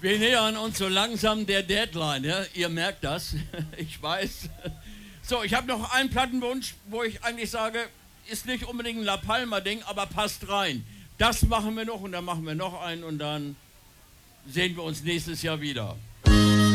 Wir nähern uns so langsam der Deadline, ja? Ihr merkt das, ich weiß. So, ich habe noch einen Plattenwunsch, wo ich eigentlich sage, ist nicht unbedingt ein La Palma-Ding, aber passt rein. Das machen wir noch und dann machen wir noch einen und dann sehen wir uns nächstes Jahr wieder.